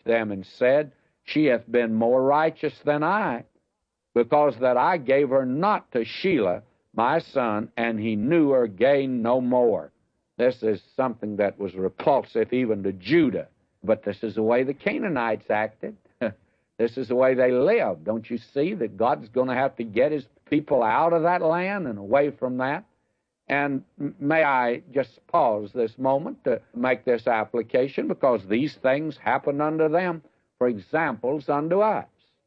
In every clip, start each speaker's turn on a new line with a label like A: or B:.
A: them and said, She hath been more righteous than I, because that I gave her not to Shelah, my son, and he knew her gain no more. This is something that was repulsive even to Judah, but this is the way the Canaanites acted. This is the way they lived. Don't you see that God's going to have to get his people out of that land and away from that? And may I just pause this moment to make this application, because these things happened unto them for examples unto us.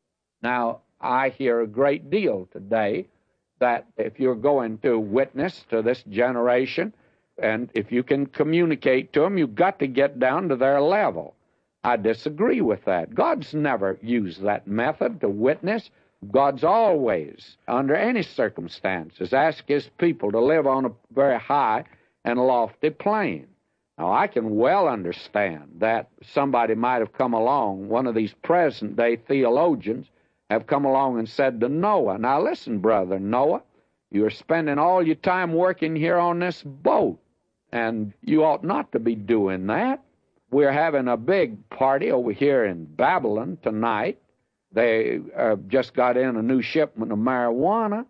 A: Now, I hear a great deal today that if you're going to witness to this generation, and if you can communicate to them, you've got to get down to their level. I disagree with that. God's never used that method to witness. God's always, under any circumstances, asked his people to live on a very high and lofty plane. Now, I can well understand that somebody might have come along, one of these present-day theologians, have come along and said to Noah, now listen, brother Noah, you're spending all your time working here on this boat, and you ought not to be doing that. We're having a big party over here in Babylon tonight. They just got in a new shipment of marijuana,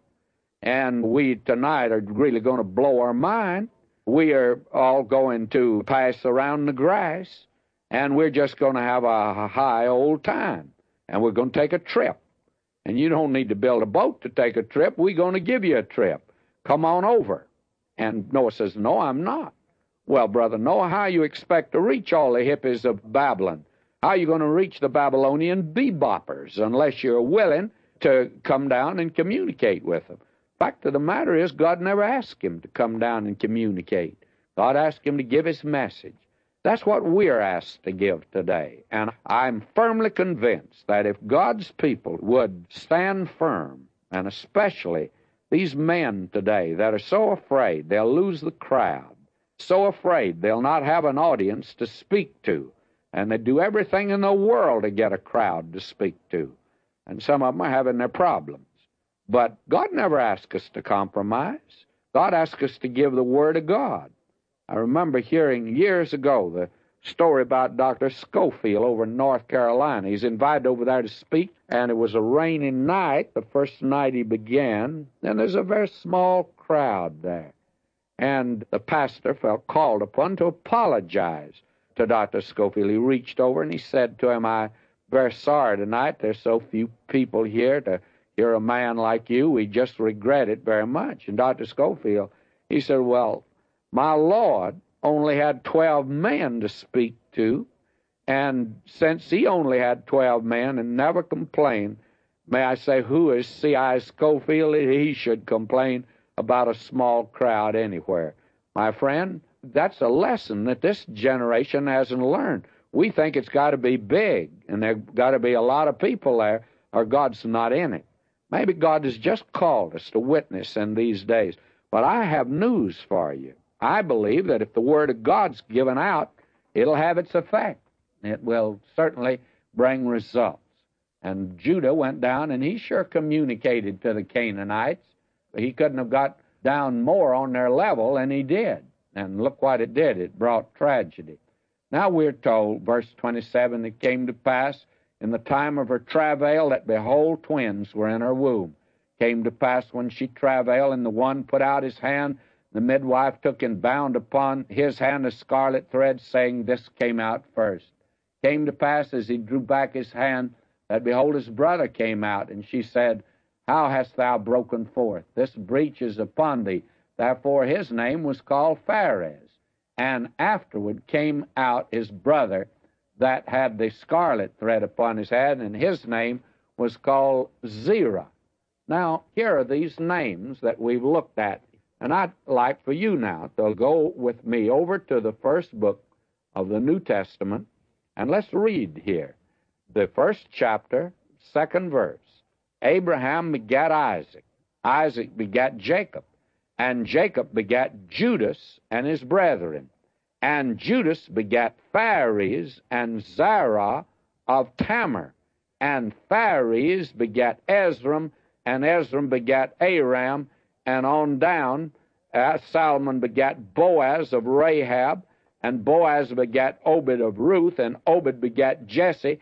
A: and we tonight are really going to blow our mind. We are all going to pass around the grass, and we're just going to have a high old time, and we're going to take a trip. And you don't need to build a boat to take a trip. We're going to give you a trip. Come on over. And Noah says, no, I'm not. Well, brother Noah, how you expect to reach all the hippies of Babylon? How are you going to reach the Babylonian beboppers unless you're willing to come down and communicate with them? Fact of the matter is, God never asked him to come down and communicate. God asked him to give his message. That's what we're asked to give today. And I'm firmly convinced that if God's people would stand firm, and especially these men today that are so afraid they'll lose the crowd, so afraid they'll not have an audience to speak to, and they do everything in the world to get a crowd to speak to. And some of them are having their problems. But God never asked us to compromise. God asked us to give the Word of God. I remember hearing years ago the story about Dr. Schofield over in North Carolina. He's invited over there to speak, and it was a rainy night, the first night he began, and there's a very small crowd there. And the pastor felt called upon to apologize to Dr. Schofield. He reached over and he said to him, I'm very sorry tonight there's so few people here to hear a man like you. We just regret it very much. And Dr. Schofield, he said, well, my Lord only had 12 men to speak to, and since he only had 12 men and never complained, may I say, who is C.I. Schofield? He should complain about a small crowd anywhere. My friend, that's a lesson that this generation hasn't learned. We think it's got to be big, and there's got to be a lot of people there, or God's not in it. Maybe God has just called us to witness in these days. But I have news for you. I believe that if the Word of God's given out, it'll have its effect. It will certainly bring results. And Judah went down, and he sure communicated to the Canaanites. He couldn't have got down more on their level than he did. And look what it did. It brought tragedy. Now we're told, verse 27, it came to pass in the time of her travail that, behold, twins were in her womb. Came to pass when she travailed, and the one put out his hand, the midwife took and bound upon his hand a scarlet thread, saying, this came out first. Came to pass as he drew back his hand, that, behold, his brother came out, and she said, how hast thou broken forth? This breach is upon thee. Therefore his name was called Phares. And afterward came out his brother that had the scarlet thread upon his head, and his name was called Zerah. Now, here are these names that we've looked at. And I'd like for you now to go with me over to the first book of the New Testament, and let's read here. The first chapter, second verse. Abraham begat Isaac. Isaac begat Jacob. And Jacob begat Judas and his brethren. And Judas begat Phares and Zerah of Tamar. And Phares begat Ezram, and Ezram begat Aram, and on down, Salmon begat Boaz of Rahab, and Boaz begat Obed of Ruth, and Obed begat Jesse,